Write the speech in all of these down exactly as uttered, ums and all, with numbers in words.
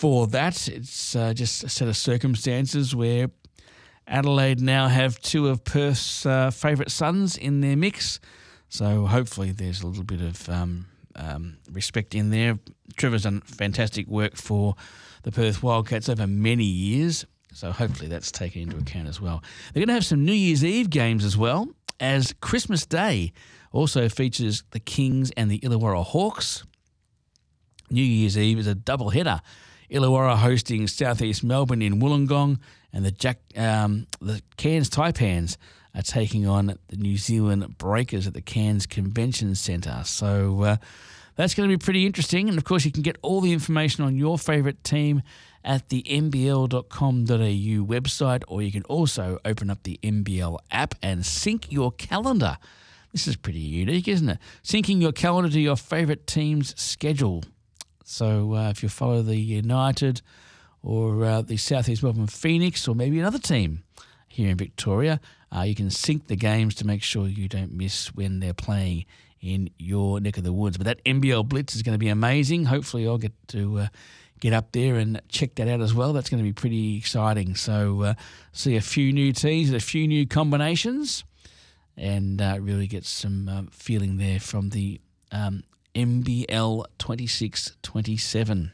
for that. It's uh, just a set of circumstances where Adelaide now have two of Perth's uh, favourite sons in their mix. So hopefully there's a little bit of um, um, respect in there. Trevor's done fantastic work for the Perth Wildcats over many years. So hopefully that's taken into account as well. They're going to have some New Year's Eve games as well, as Christmas Day also features the Kings and the Illawarra Hawks. New Year's Eve is a double header. Illawarra hosting Southeast Melbourne in Wollongong, and the Jack, um, the Cairns Taipans are taking on the New Zealand Breakers at the Cairns Convention Centre. So uh, that's going to be pretty interesting. And, of course, you can get all the information on your favourite team at the n b l dot com dot a u website, or you can also open up the N B L app and sync your calendar. This is pretty unique, isn't it? Syncing your calendar to your favourite team's schedule. So uh, if you follow the United or uh, the South East Melbourne Phoenix or maybe another team here in Victoria, uh, you can sync the games to make sure you don't miss when they're playing in your neck of the woods. But that N B L Blitz is going to be amazing. Hopefully I'll get to uh, get up there and check that out as well. That's going to be pretty exciting. So uh, see a few new teams and a few new combinations, and uh, really get some uh, feeling there from the um, N B L twenty-six twenty-seven.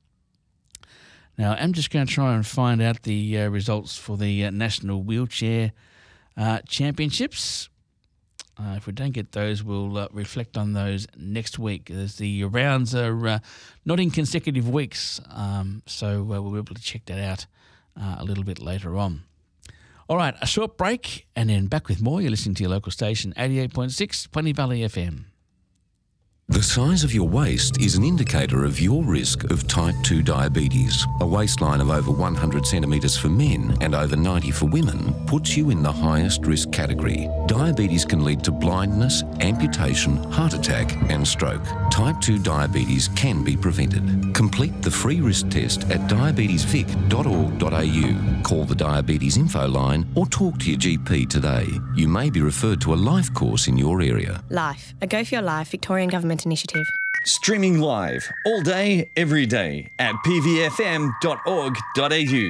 Now, I'm just going to try and find out the uh, results for the uh, National Wheelchair uh, Championships. Uh, if we don't get those, we'll uh, reflect on those next week, as the rounds are uh, not in consecutive weeks, um, so uh, we'll be able to check that out uh, a little bit later on. All right, a short break, and then back with more. You're listening to your local station, eighty-eight point six, Plenty Valley F M. The size of your waist is an indicator of your risk of type two diabetes. A waistline of over one hundred centimetres for men and over ninety for women puts you in the highest risk category. Diabetes can lead to blindness, amputation, heart attack and stroke. Type two diabetes can be prevented. Complete the free risk test at diabetes vic dot org dot a u. Call the Diabetes Info line or talk to your G P today. You may be referred to a life course in your area. Life, a Go For Your Life Victorian Government initiative. Streaming live all day, every day at p v f m dot org dot a u.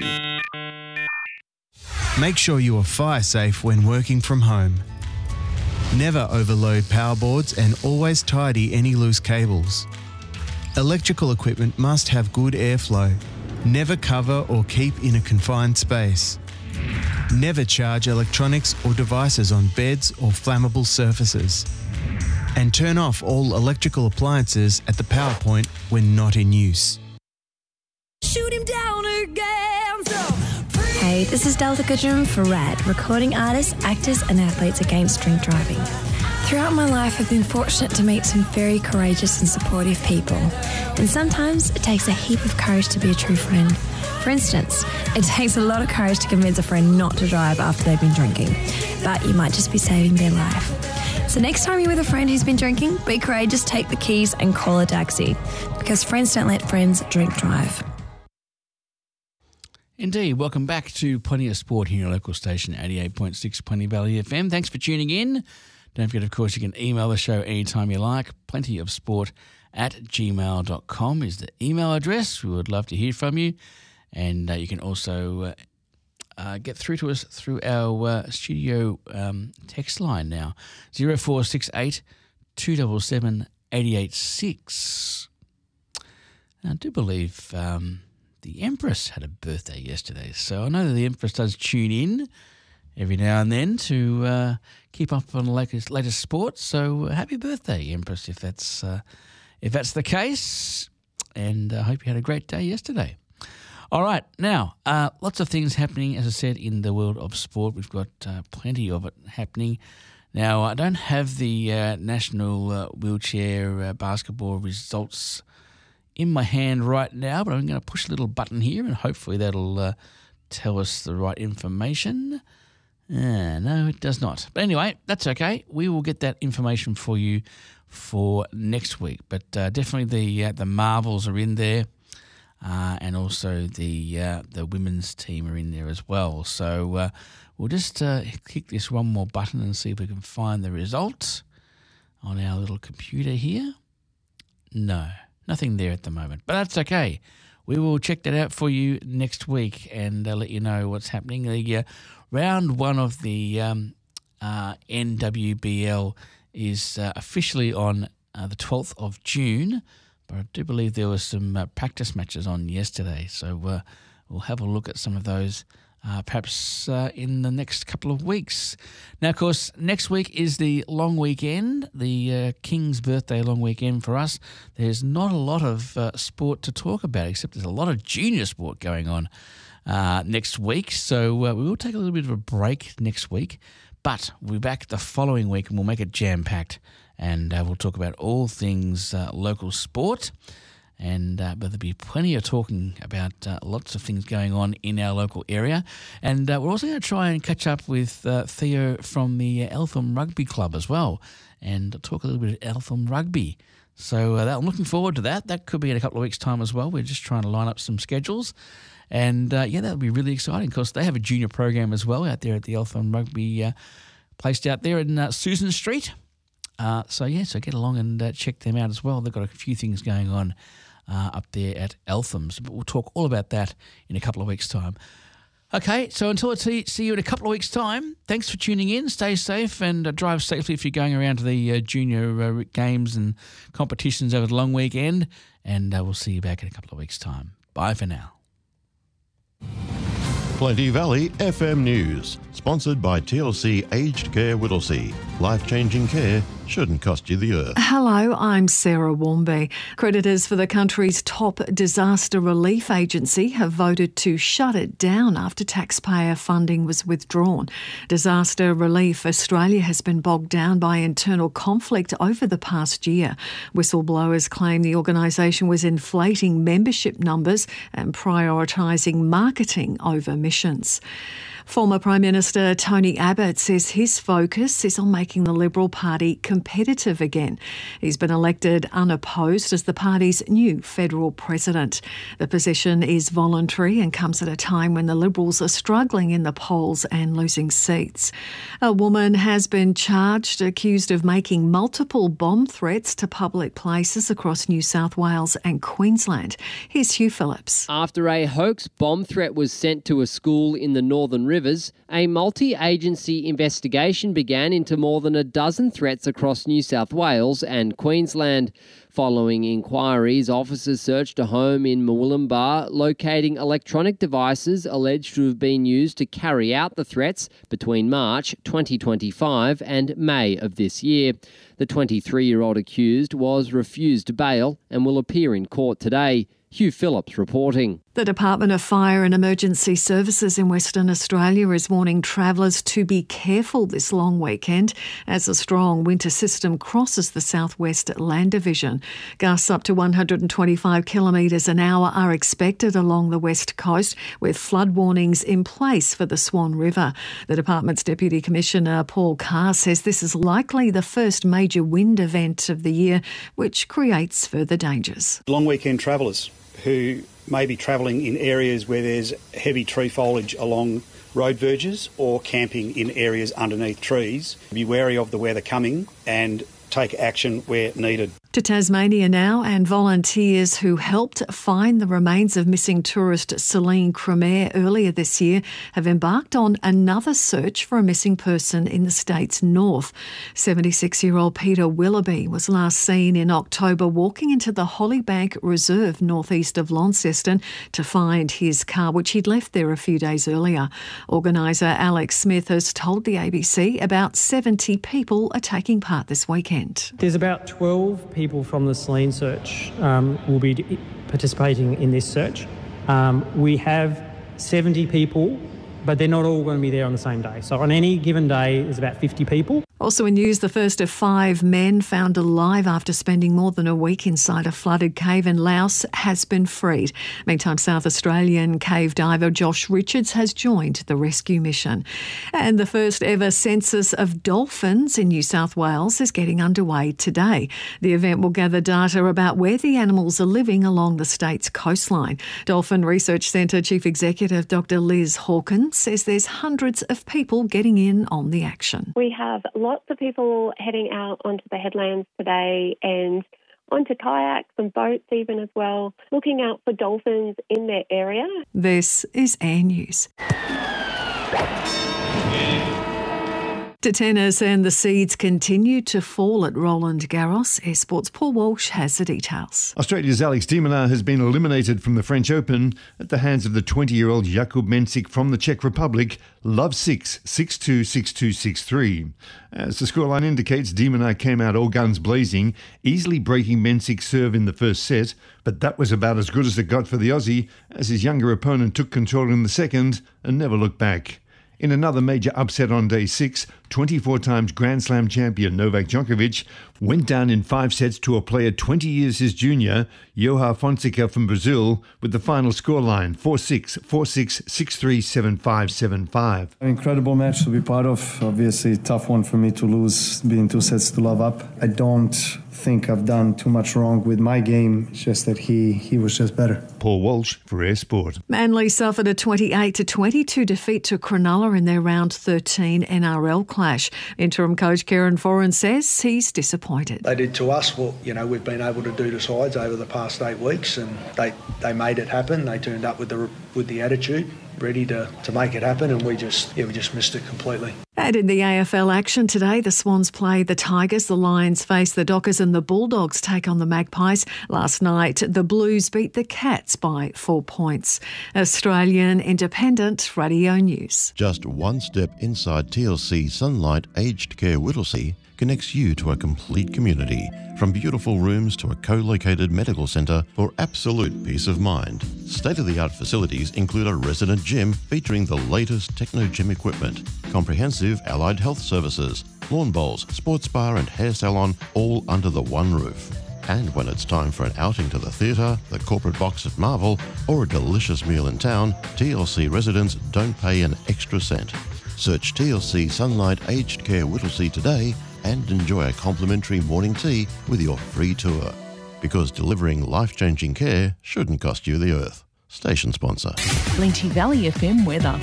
Make sure you are fire safe when working from home. Never overload power boards and always tidy any loose cables. Electrical equipment must have good airflow. Never cover or keep in a confined space. Never charge electronics or devices on beds or flammable surfaces. And turn off all electrical appliances at the power point when not in use. Shoot him down again. So Hey, this is Delta Kajum for RAD, recording artists, actors and athletes against drink driving. Throughout my life, I've been fortunate to meet some very courageous and supportive people. And sometimes it takes a heap of courage to be a true friend. For instance, it takes a lot of courage to convince a friend not to drive after they've been drinking, but you might just be saving their life. So next time you're with a friend who's been drinking, be courageous, take the keys and call a taxi, because friends don't let friends drink drive. Indeed. Welcome back to Plenty of Sport here on your local station, eighty-eight point six Plenty Valley F M. Thanks for tuning in. Don't forget, of course, you can email the show anytime you like. plentyofsport at gmail dot com is the email address. We would love to hear from you. And uh, you can also uh, uh, get through to us through our uh, studio um, text line now, zero four six eight, two seven seven, eight eight six. I do believe um, the Empress had a birthday yesterday, so I know that the Empress does tune in every now and then to uh, keep up on the latest, latest sports. So uh, happy birthday, Empress, if that's uh, if that's the case. And I uh, hope you had a great day yesterday. All right, now, uh, lots of things happening, as I said, in the world of sport. We've got uh, plenty of it happening. Now, I don't have the uh, national uh, wheelchair uh, basketball results in my hand right now, but I'm going to push a little button here and hopefully that'll uh, tell us the right information. Uh, no, it does not. But anyway, that's okay. We will get that information for you for next week. But uh, definitely the uh, the Marvels are in there. Uh, and also the uh, the women's team are in there as well. So uh, we'll just uh, click this one more button and see if we can find the result on our little computer here. No, nothing there at the moment, but that's okay. we will check that out for you next week and uh, let you know what's happening. The uh, round one of the um, uh, N W B L is uh, officially on uh, the twelfth of June, but I do believe there were some uh, practice matches on yesterday, so uh, we'll have a look at some of those uh, perhaps uh, in the next couple of weeks. Now, of course, next week is the long weekend, the uh, King's birthday long weekend for us. There's not a lot of uh, sport to talk about, except there's a lot of junior sport going on uh, next week, so uh, we will take a little bit of a break next week, but we'll be back the following week and we'll make it jam-packed, and uh, we'll talk about all things uh, local sport. And uh, but there'll be plenty of talking about uh, lots of things going on in our local area. And uh, we're also going to try and catch up with uh, Theo from the Eltham Rugby Club as well and talk a little bit of Eltham Rugby. So uh, that, I'm looking forward to that. That could be in a couple of weeks' time as well. We're just trying to line up some schedules. And, uh, yeah, that'll be really exciting because they have a junior program as well out there at the Eltham Rugby uh, placed out there in uh, Susan Street. Uh, so, yeah, so get along and uh, check them out as well. They've got a few things going on Uh, up there at Eltham's. But we'll talk all about that in a couple of weeks' time. Okay, so until I see, see you in a couple of weeks' time, thanks for tuning in. Stay safe and uh, drive safely if you're going around to the uh, junior uh, games and competitions over the long weekend. And uh, we'll see you back in a couple of weeks' time. Bye for now. Plenty Valley F M News, sponsored by T L C Aged Care Whittlesea. Life-changing care shouldn't cost you the earth. Hello, I'm Sarah Warmby. Creditors for the country's top disaster relief agency have voted to shut it down after taxpayer funding was withdrawn. Disaster Relief Australia has been bogged down by internal conflict over the past year. Whistleblowers claim the organisation was inflating membership numbers and prioritising marketing over missions. Former Prime Minister Tony Abbott says his focus is on making the Liberal Party competitive again. He's been elected unopposed as the party's new federal president. The position is voluntary and comes at a time when the Liberals are struggling in the polls and losing seats. A woman has been charged, accused of making multiple bomb threats to public places across New South Wales and Queensland. Here's Hugh Phillips. After a hoax bomb threat was sent to a school in the Northern Rivers, a multi-agency investigation began into more than a dozen threats across New South Wales and Queensland. Following inquiries, officers searched a home in Murwillumbah, locating electronic devices alleged to have been used to carry out the threats between March twenty twenty-five and May of this year. The twenty-three-year-old accused was refused bail and will appear in court today. Hugh Phillips reporting. The Department of Fire and Emergency Services in Western Australia is warning travellers to be careful this long weekend as a strong winter system crosses the southwest land division. Gusts up to one hundred twenty-five kilometres an hour are expected along the west coast, with flood warnings in place for the Swan River. The Department's Deputy Commissioner Paul Carr says this is likely the first major wind event of the year, which creates further dangers. Long weekend travellers who may be travelling in areas where there's heavy tree foliage along road verges or camping in areas underneath trees, be wary of the weather coming and take action where needed. To Tasmania now, and volunteers who helped find the remains of missing tourist Celine Cremaire earlier this year have embarked on another search for a missing person in the state's north. seventy-six-year-old Peter Willoughby was last seen in October walking into the Hollybank Reserve northeast of Launceston to find his car, which he'd left there a few days earlier. Organiser Alex Smith has told the A B C about seventy people are taking part this weekend. There's about twelve people from the Celine search um, will be participating in this search. Um, we have seventy people, but they're not all going to be there on the same day. So on any given day, there's about fifty people. Also in news, the first of five men found alive after spending more than a week inside a flooded cave in Laos has been freed. Meantime, South Australian cave diver Josh Richards has joined the rescue mission. And the first ever census of dolphins in New South Wales is getting underway today. The event will gather data about where the animals are living along the state's coastline. Dolphin Research Centre Chief Executive Doctor Liz Hawkins says there's hundreds of people getting in on the action. We have lots of people heading out onto the headlands today, and onto kayaks and boats even as well, looking out for dolphins in their area. This is Air News. To tennis, and the seeds continue to fall at Roland Garros. Air Sports' Paul Walsh has the details. Australia's Alex de Minaur has been eliminated from the French Open at the hands of the twenty-year-old Jakub Mensik from the Czech Republic, love six, six two, six two, six three. As the scoreline indicates, de Minaur came out all guns blazing, easily breaking Mensik's serve in the first set, but that was about as good as it got for the Aussie, as his younger opponent took control in the second and never looked back. In another major upset on day six, twenty-four times Grand Slam champion Novak Djokovic went down in five sets to a player twenty years his junior, João Fonseca from Brazil, with the final scoreline four six, four six, six three, seven five, seven five. An incredible match to be part of. Obviously, tough one for me to lose, being two sets to love up. I don't think I've done too much wrong with my game. It's just that he he was just better. Paul Walsh for Air Sport. Manly suffered a twenty-eight to twenty-two defeat to Cronulla in their round thirteen N R L clash. Interim coach Kieran Foran says he's disappointed. They did to us what you know we've been able to do to sides over the past eight weeks, and they, they made it happen. They turned up with the with the attitude, ready to, to make it happen, and we just yeah we just missed it completely. And in the A F L action today, the Swans play the Tigers, the Lions face the Dockers, and the Bulldogs take on the Magpies. Last night, the Blues beat the Cats by four points. Australian Independent Radio News. Just one step inside T L C Sunlight Aged Care Whittlesea connects you to a complete community, from beautiful rooms to a co-located medical centre for absolute peace of mind. State-of-the-art facilities include a resident gym featuring the latest techno gym equipment, comprehensive allied health services, lawn bowls, sports bar and hair salon, all under the one roof. And when it's time for an outing to the theatre, the corporate box at Marvel, or a delicious meal in town, T L C residents don't pay an extra cent. Search T L C Sunlight Aged Care Whittlesea today and enjoy a complimentary morning tea with your free tour. Because delivering life-changing care shouldn't cost you the earth. Station sponsor. Linty Valley F M weather.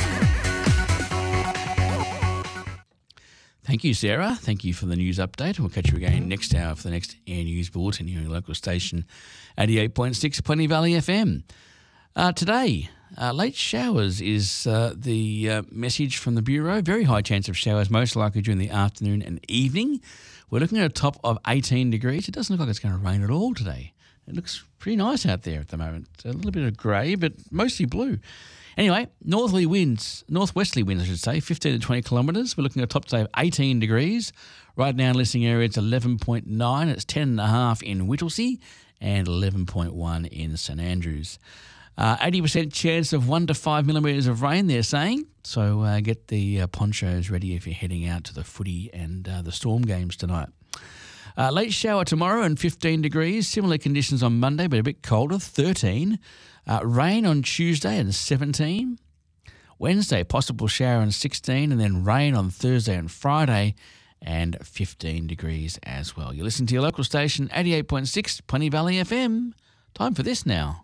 Thank you, Sarah. Thank you for the news update. We'll catch you again next hour for the next Air News Bulletin here on your local station, eighty-eight point six Plenty Valley F M. Uh, today, uh, late showers is uh, the uh, message from the Bureau. Very high chance of showers, most likely during the afternoon and evening. We're looking at a top of eighteen degrees. It doesn't look like it's going to rain at all today. It looks pretty nice out there at the moment. A little bit of grey, but mostly blue. Anyway, northerly winds, northwesterly winds, I should say, fifteen to twenty kilometres. We're looking at a top today of eighteen degrees. Right now in listening area, it's eleven point nine. It's ten point five in Whittlesea and eleven point one in St Andrews. Uh, eighty percent chance of one to five millimetres of rain, they're saying. So uh, get the uh, ponchos ready if you're heading out to the footy and uh, the Storm games tonight. Uh, late shower tomorrow and fifteen degrees. Similar conditions on Monday, but a bit colder, thirteen. Uh, rain on Tuesday and seventeen. Wednesday, possible shower and sixteen. And then rain on Thursday and Friday and fifteen degrees as well. You listen to your local station, eighty-eight point six Plenty Valley F M. Time for this now.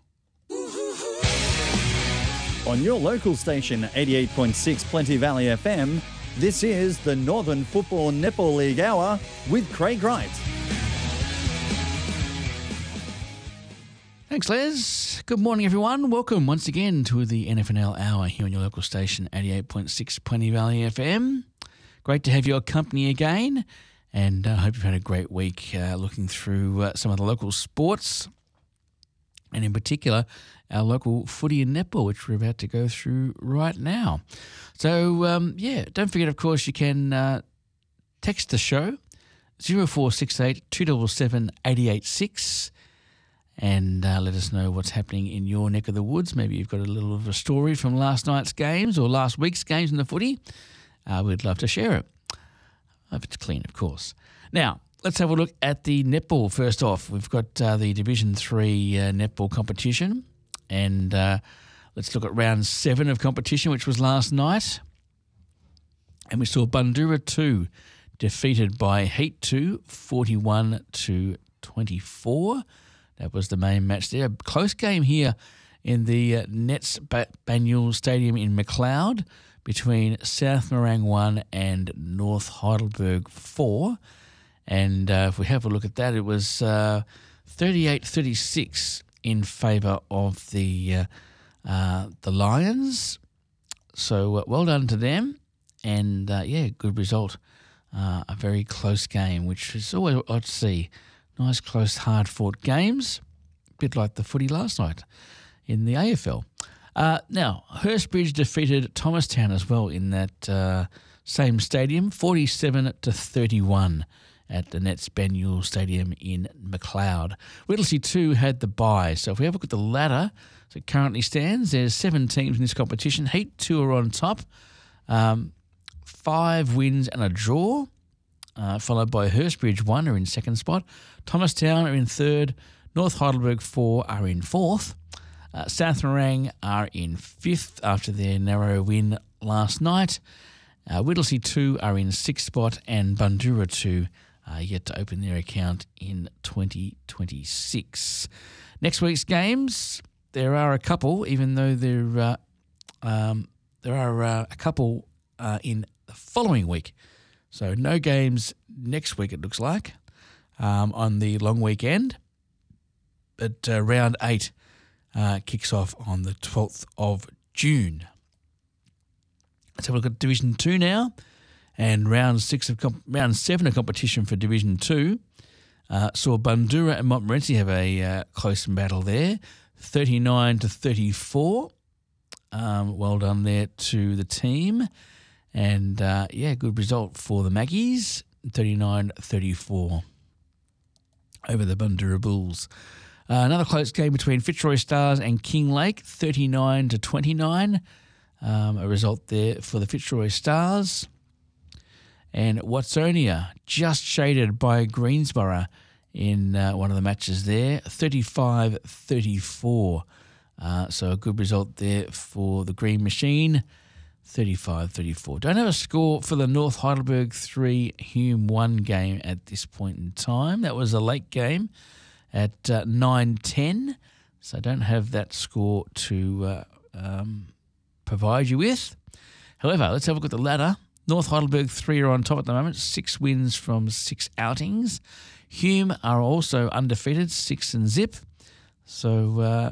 On your local station, eighty-eight point six Plenty Valley F M, this is the Northern Football Netball League Hour with Craig Wright. Thanks, Les. Good morning, everyone. Welcome once again to the N F N L Hour here on your local station, eighty-eight point six Plenty Valley F M. Great to have your company again, and I uh, hope you've had a great week uh, looking through uh, some of the local sports, and in particular, our local footy and netball, which we're about to go through right now. So, um, yeah, don't forget, of course, you can uh, text the show, zero four six eight, two seven seven, eight eight six, and uh, let us know what's happening in your neck of the woods. Maybe you've got a little of a story from last night's games or last week's games in the footy. Uh, we'd love to share it, if it's clean, of course. Now, let's have a look at the netball first off. We've got uh, the Division three uh, netball competition, and uh, let's look at round seven of competition, which was last night. And we saw Bundoora two defeated by Heat two, forty-one to twenty-four. That was the main match there. A close game here in the uh, Nets Banyul Stadium in McLeod between South Morang one and North Heidelberg four. And uh, if we have a look at that, it was uh, thirty-eight thirty-six in favour of the uh, uh, the Lions. So uh, well done to them. And, uh, yeah, good result. Uh, a very close game, which is always odd to see. Nice, close, hard-fought games. A bit like the footy last night in the A F L. Uh, now, Hurstbridge defeated Thomastown as well in that uh, same stadium, forty-seven to thirty-one at the Nets Banyule Stadium in McLeod. Whittlesea two had the bye. So if we have a look at the ladder, as it currently stands, there's seven teams in this competition. Heat two are on top. Um, five wins and a draw, uh, followed by Hurstbridge one are in second spot. Thomastown are in third. North Heidelberg four are in fourth. Uh, South Morang are in fifth after their narrow win last night. Uh, Whittlesea two are in sixth spot, and Bundoora two are yet to open their account in twenty twenty-six. Next week's games, there are a couple, even though there, uh, um, there are uh, a couple uh, in the following week. So no games next week, it looks like, um, on the long weekend. But uh, round eight uh, kicks off on the twelfth of June. Let's have a look at Division Two now, and round six of comp- round seven of competition for Division Two uh, saw Bundoora and Montmorency have a uh, close battle there, thirty-nine to thirty-four. Um, well done there to the team, and uh, yeah, good result for the Maggies, thirty-nine thirty-four over the Bundoora Bulls. Uh, another close game between Fitzroy Stars and Kinglake, thirty-nine to twenty-nine. Um, a result there for the Fitzroy Stars. And Watsonia just shaded by Greensborough in uh, one of the matches there, thirty-five thirty-four. Uh, so a good result there for the Green Machine, thirty-five thirty-four. Don't have a score for the North Heidelberg three, Hume one game at this point in time. That was a late game at uh, nine ten. So I don't have that score to uh, um, provide you with. However, let's have a look at the ladder. North Heidelberg three are on top at the moment, six wins from six outings. Hume are also undefeated, six and zip. So, uh,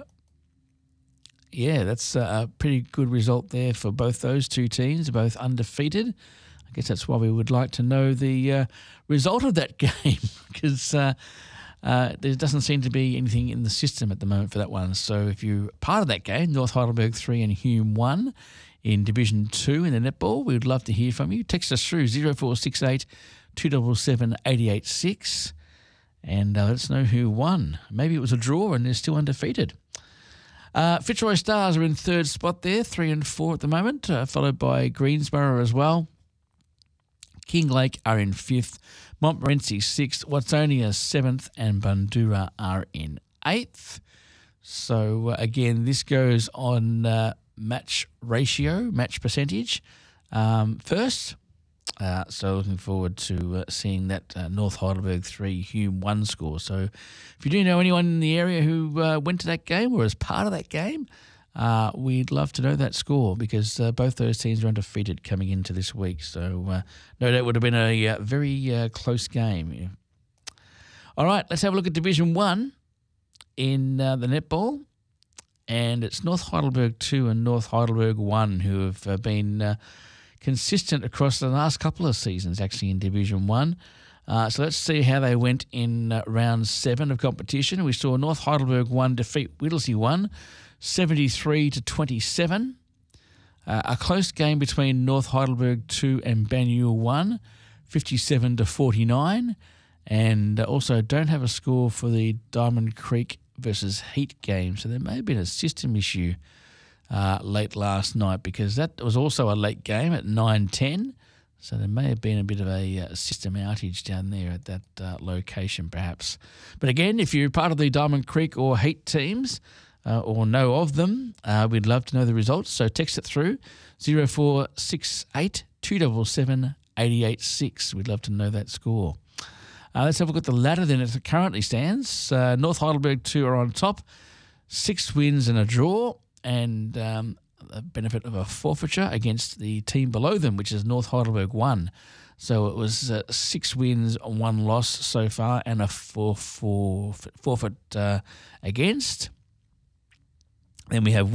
yeah, that's a pretty good result there for both those two teams, both undefeated. I guess that's why we would like to know the uh, result of that game, because uh, uh, there doesn't seem to be anything in the system at the moment for that one. So if you're part of that game, North Heidelberg three and Hume one in Division two in the netball, we would love to hear from you. Text us through zero four six eight, two seven seven, eight eight six and uh, let us know who won. Maybe it was a draw and they're still undefeated. Uh, Fitzroy Stars are in third spot there, three and four at the moment, uh, followed by Greensborough as well. Kinglake are in fifth, Montmorency sixth, Watsonia seventh, and Bundoora are in eighth. So uh, again, this goes on uh, match ratio, match percentage um, first. Uh, so looking forward to uh, seeing that uh, North Heidelberg three, Hume one score. So if you do know anyone in the area who uh, went to that game or is part of that game, uh, we'd love to know that score, because uh, both those teams are undefeated coming into this week. So uh, no doubt would have been a uh, very uh, close game. Yeah. All right, let's have a look at Division one in uh, the netball. And it's North Heidelberg two and North Heidelberg one who have uh, been uh, consistent across the last couple of seasons, actually, in Division one. Uh, so let's see how they went in uh, round seven of competition. We saw North Heidelberg one defeat Whittlesea one, seventy-three to twenty-seven. Uh, a close game between North Heidelberg two and Banyule one, fifty-seven to forty-nine. And uh, also don't have a score for the Diamond Creek versus Heat game. So there may have been a system issue uh, late last night, because that was also a late game at nine ten. So there may have been a bit of a uh, system outage down there at that uh, location perhaps. But again, if you're part of the Diamond Creek or Heat teams uh, or know of them, uh, we'd love to know the results. So text it through zero four six eight, two seven seven, eight eight six. We'd love to know that score. Uh, let's have a look at the ladder then as it currently stands. Uh, North Heidelberg two are on top, six wins and a draw, and um, the benefit of a forfeiture against the team below them, which is North Heidelberg one. So it was uh, six wins, one loss so far, and a four, four, forfeit uh, against. Then we have